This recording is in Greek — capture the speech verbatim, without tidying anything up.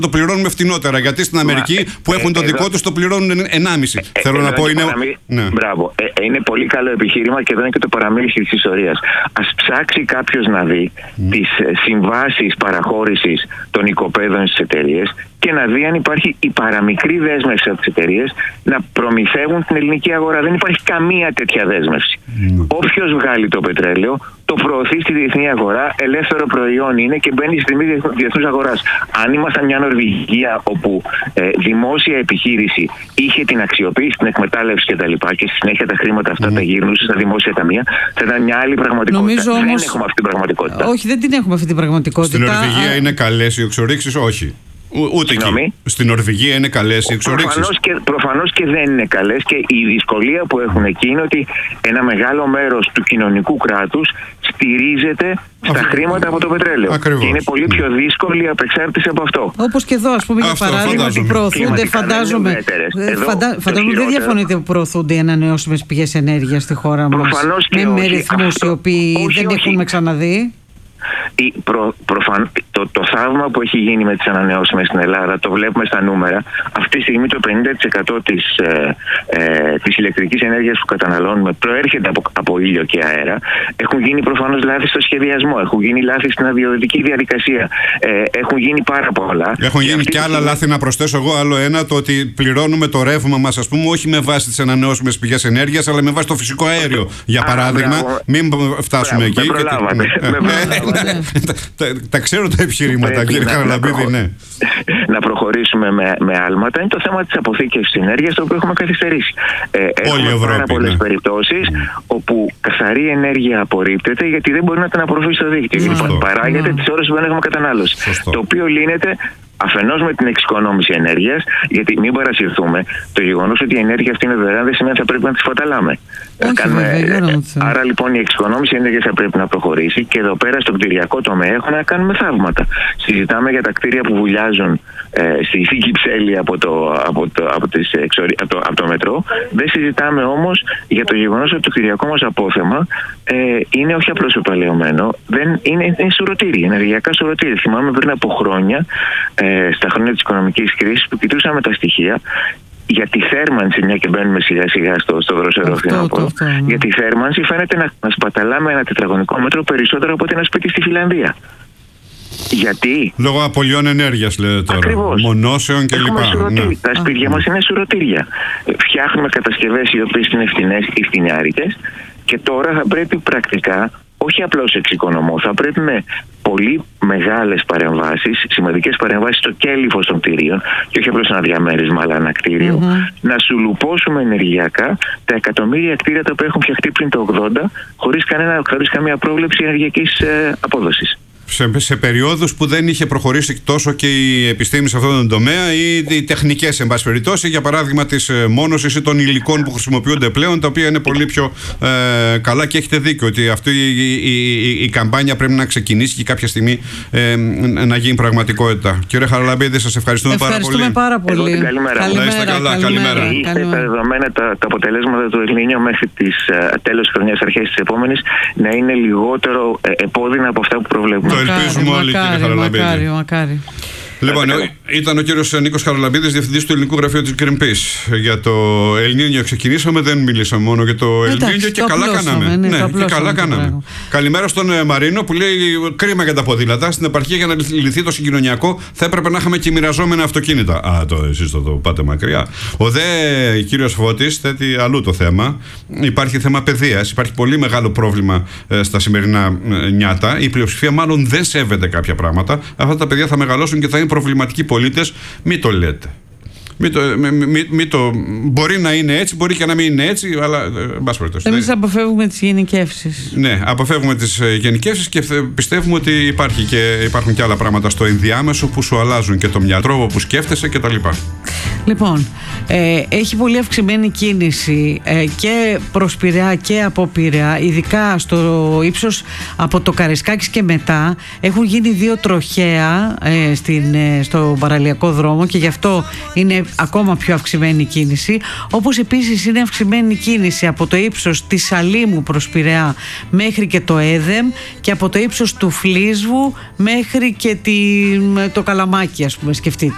το πληρώνουμε φτηνότερα. Γιατί στην Αμερική Μα, που έχουν ε, το δικό τους το πληρώνουν ενάμιση. Ε, Θέλω ε, να πω είναι. Παραμί... Ναι. Μπράβο. Ε, ε, είναι πολύ καλό επιχείρημα και εδώ είναι και το παραμύθι της ιστορίας. Ας ψάξει κάποιος να δει mm. τις συμβάσεις παραχώρησης των οικοπαίδων στις εταιρείες και να δει αν υπάρχει η παραμικρή δέσμευση από τις εταιρείες να προμηθεύουν την ελληνική αγορά. Δεν υπάρχει καμία τέτοια δέσμευση. Mm. Όποιος βγάλει το πετρέλαιο, το προωθεί στη διεθνή αγορά, ελεύθερο προϊόν είναι και μπαίνει στη τιμή διεθνούς αγοράς. Αν ήμασταν μια Νορβηγία όπου ε, δημόσια επιχείρηση είχε την αξιοποίηση, την εκμετάλλευση κτλ. Και, και στη συνέχεια τα χρήματα αυτά mm. τα γύρνουσαν στα δημόσια ταμεία, θα ήταν μια άλλη πραγματικότητα. Νομίζω δεν όμως... έχουμε αυτή την πραγματικότητα. Όχι, δεν την έχουμε αυτή την πραγματικότητα. Στην Νορβηγία είναι καλές οι εξορίξεις, όχι. Ούτε εκεί. Στην Νορβηγία είναι καλές οι εξορίξεις. Προφανώς και, προφανώς και δεν είναι καλές και η δυσκολία που έχουν εκεί είναι ότι ένα μεγάλο μέρος του κοινωνικού κράτους στηρίζεται στα αυτό, χρήματα από το πετρέλαιο. Ακριβώς. Και είναι πολύ πιο δύσκολη η απεξάρτηση από αυτό. Όπως και εδώ, ας πούμε, για παράδειγμα, ότι προωθούνται, φαντάζομαι. Φαντα... Φαντάζομαι δεν διαφωνείτε που προωθούνται οι ανανεώσιμες πηγές ενέργειας στη χώρα μας. Προφανώς και με, όχι. με ρυθμούς αυτό... οι οποίοι όχι, δεν όχι. έχουμε ξαναδεί. Η προ, προφαν, το, το θαύμα που έχει γίνει με τις ανανεώσιμες στην Ελλάδα, το βλέπουμε στα νούμερα. Αυτή τη στιγμή το πενήντα τοις εκατό της, ε, ε, της ηλεκτρικής ενέργειας που καταναλώνουμε προέρχεται από, από ήλιο και αέρα. Έχουν γίνει προφανώς λάθη στο σχεδιασμό, έχουν γίνει λάθη στην αδειοδοτική διαδικασία, ε, έχουν γίνει πάρα πολλά. Έχουν γίνει και, και άλλα λάθη, να προσθέσω εγώ άλλο ένα, το ότι πληρώνουμε το ρεύμα μας, ας πούμε, όχι με βάση τις ανανεώσιμες πηγές ενέργειας, αλλά με βάση το φυσικό αέριο. Για παράδειγμα, Α, μην φτάσουμε μπράβο, εκεί. Με προλάβατε. Και... με τα, τα, τα ξέρω τα επιχειρήματα, κύριε Χαραλαμπίδη, ναι. Να προχωρήσουμε με, με άλματα. Είναι το θέμα της αποθήκευσης ενέργειας, το οποίο έχουμε καθυστερήσει. Ε, έχουμε Ευρώπη, πάρα πολλές ναι. περιπτώσεις mm. όπου καθαρή ενέργεια απορρίπτεται γιατί δεν μπορεί να την απορροφήσει στο δίκτυο. Λοιπόν, παράγεται mm. τις ώρες που δεν έχουμε κατανάλωση. Σωστό. Το οποίο λύνεται αφενός με την εξοικονόμηση ενέργειας, γιατί μην παρασυρθούμε, το γεγονός ότι η ενέργεια αυτή είναι δωρεάν δεν σημαίνει ότι θα πρέπει να τη σπαταλάμε. Όχι, Κάνουμε, βέβαια, άρα λοιπόν η εξοικονόμηση ενέργειας θα πρέπει να προχωρήσει και εδώ πέρα στον κτηριακό τομέα έχουμε να κάνουμε θαύματα. Συζητάμε για τα κτίρια που βουλιάζουν ε, στη θήκη Ψέλη από το, από, το, από, τις, από, το, από το μετρό. Δεν συζητάμε όμως για το γεγονός ότι το κτηριακό μας απόθεμα ε, είναι όχι απλώς επαλαιωμένο, δεν, είναι, είναι σουρωτήρι, ενεργειακά σουρωτήρι. Θυμάμαι πριν από χρόνια, ε, στα χρόνια της οικονομικής κρίσης, που κοιτούσαμε τα στοιχεία για τη θέρμανση, μια και μπαίνουμε σιγά σιγά στο, στο δροσερό φθινόπωρο. Ναι. Για τη θέρμανση φαίνεται να, να σπαταλάμε ένα τετραγωνικό μέτρο περισσότερο από ότι ένα σπίτι στη Φιλανδία. Γιατί? Λόγω απολειών ενέργειας, λέτε τώρα. Ακριβώς. Μονώσεων κλπ. Ναι. Τα σπίτια μας είναι σουρωτήρια. Φτιάχνουμε κατασκευές οι οποίες είναι φτηνές ή φτηνιάρικες και τώρα θα πρέπει πρακτικά, όχι απλώς εξοικονομώ, θα πρέπει με πολύ μεγάλες παρεμβάσεις, σημαντικές παρεμβάσεις στο κέλυφος των κτηρίων και όχι απλώς ένα διαμέρισμα αλλά ένα κτίριο, mm-hmm. να σουλουπώσουμε ενεργειακά τα εκατομμύρια κτίρια τα οποία έχουν φτιαχτεί πριν το ογδόντα χωρίς, κανένα, χωρίς καμία πρόβλεψη ενεργειακής ε, απόδοσης. Σε, σε περιόδους που δεν είχε προχωρήσει τόσο και η επιστήμη σε αυτόν τον τομέα ή οι τεχνικές, εν πάση περιπτώσει, για παράδειγμα της μόνωσης ή των υλικών που χρησιμοποιούνται πλέον, τα οποία είναι πολύ πιο ε, καλά, και έχετε δίκιο ότι αυτή η, η, η, η καμπάνια πρέπει να ξεκινήσει και κάποια στιγμή ε, να γίνει πραγματικότητα. Κύριε Χαραλαμπίδη, σας ευχαριστούμε, ευχαριστούμε πάρα πολύ. Πάρα πολύ. Καλημέρα. Καλημέρα. Είστε καλά, καλημέρα. καλημέρα. Είστε τα δεδομένα, τα, τα αποτελέσματα του Ελνίνιο μέχρι τις uh, τέλος της χρονιάς, αρχές της επόμενης, να είναι λιγότερο ε, επώδυνα από αυτά που προβλέπουμε. Ελπίζουμε όλοι, κύριε Χαραλαμπίδη. Μακάρι, μακάρι. Λοιπόν, ήταν ο κύριος Νίκος Χαραλαμπίδης, διευθυντής του Ελληνικού Γραφείου της Greenpeace. Για το Ελνίνιο ξεκινήσαμε, δεν μιλήσαμε μόνο για το Ελνίνιο και καλά κάναμε. Ναι, ναι, το και καλά κάναμε. Καλημέρα στον Μαρίνο που λέει: κρίμα για τα ποδήλατα. Στην επαρχία για να λυθεί το συγκοινωνιακό θα έπρεπε να είχαμε και μοιραζόμενα αυτοκίνητα. Α, το εσείς το, το πάτε μακριά. Ο δε κύριος Φώτης θέτει αλλού το θέμα. Υπάρχει θέμα παιδείας. Υπάρχει πολύ μεγάλο πρόβλημα ε, στα σημερινά ε, νιάτα. Η πλειοψηφία μάλλον δεν σέβεται κάποια πράγματα. Αυτά τα παιδιά θα μεγαλώσουν και θα είναι προβληματικοί πολίτες. Μην το λέτε. Μην το, μη, μη, μη το, μπορεί να είναι έτσι, μπορεί και να μην είναι έτσι, αλλά ε, εμείς αποφεύγουμε τις γενικεύσεις. Ναι, αποφεύγουμε τις γενικεύσεις και πιστεύουμε ότι υπάρχει και, υπάρχουν και άλλα πράγματα στο ενδιάμεσο που σου αλλάζουν και το μυαλό που σκέφτεσαι κτλ. Λοιπόν, ε, έχει πολύ αυξημένη κίνηση ε, και προς Πειραιά και από Πειραιά, ειδικά στο ύψος από το Καραϊσκάκης και μετά. Έχουν γίνει δύο τροχαία ε, στην, ε, στο παραλιακό δρόμο και γι' αυτό είναι ακόμα πιο αυξημένη κίνηση. Όπως επίσης είναι αυξημένη κίνηση από το ύψος της Σαλήμου προς Πειραιά μέχρι και το Έδεμ και από το ύψος του Φλίσβου μέχρι και τη, το Καλαμάκι, ας πούμε, σκεφτείτε.